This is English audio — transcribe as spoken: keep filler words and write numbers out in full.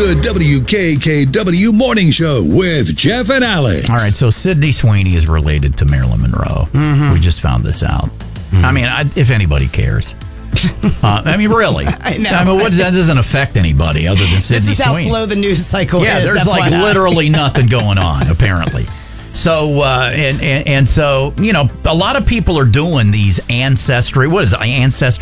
the W K K W Morning Show with Jeff and Alex. All right, so Sydney Sweeney is related to Marilyn Monroe. Mm-hmm. We just found this out. Mm-hmm. I mean, I, if anybody cares. Uh, I mean, really. I know. I mean, what, that doesn't affect anybody other than Sydney Sweeney. This is how slow the news cycle yeah, is. Yeah, there's like literally nothing going on, apparently. So, uh, and, and and so, you know, a lot of people are doing these ancestry, what is it, ancestry